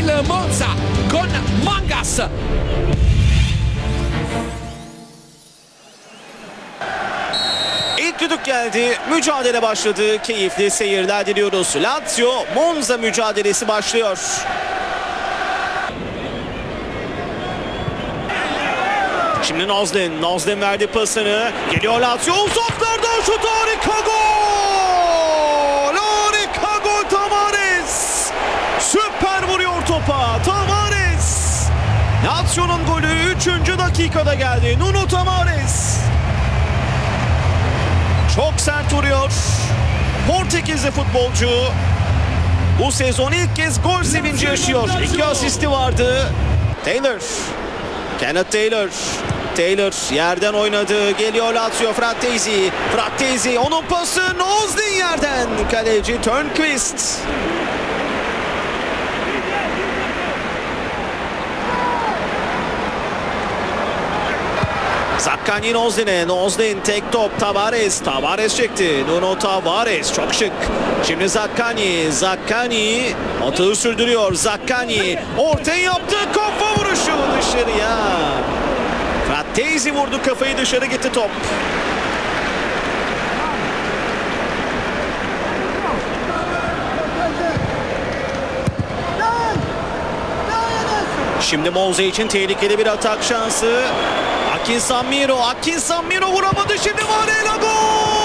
il Monza con Mangas. İlk düdük geldi. Mücadele başladı. Keyifli seyirler diliyoruz. Lazio Monza mücadelesi başlıyor. Şimdi Nozlin verdi pasını. Geliyor Lazio. Uzaklardan şut, harika gol! Harika gol Tavares! Süper vuruyor topa. Tavares! Lazio'nun golü 3. dakikada geldi. Nuno Tavares. Çok sert vuruyor. Portekizli futbolcu bu sezon ilk kez gol sevinci yaşıyor. 2 asisti vardı. Kenneth Taylor yerden oynadı. Geliyor Lazio, Frattesi. Onun pası Nozlin yerden. Kaleci Turnqvist. Zaccagni Nozlin'e. Nozlin tek top. Tavares çekti. Nuno Tavares çok şık. Şimdi Zaccagni atığı sürdürüyor. Zaccagni ortaya yaptı. Kafa vuruşu dışarıya. Frattesi vurdu, kafayı dışarı gitti top. Şimdi Monza için tehlikeli bir atak şansı. Akin Samiro vuramadı. Şimdi Varela gol!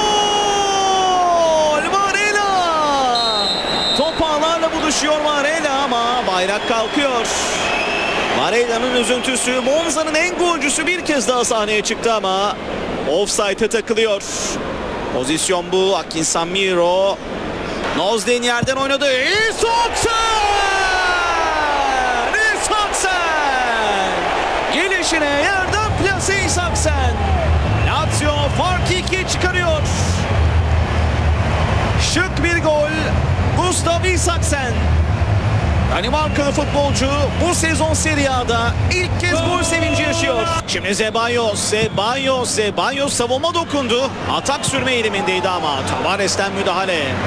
Varela! Top ağlarla buluşuyor Varela ama bayrak kalkıyor. Varela'nın üzüntüsü. Monza'nın en golcüsü bir kez daha sahneye çıktı ama offside'e takılıyor. Pozisyon bu. Akin Samiro. Nozlin yerden oynadı. İsaksen! Gelişine yerden plase İsaksen. Lazio farkı 2'ye çıkarıyor. Şık bir gol. Gustav İsaksen. Danimarkalı futbolcu bu sezon Serie A'da ilk kez gol sevinci yaşıyor. Şimdi Zeballos savunma dokundu. Atak sürme eğilimindeydi ama Tavares'ten müdahale.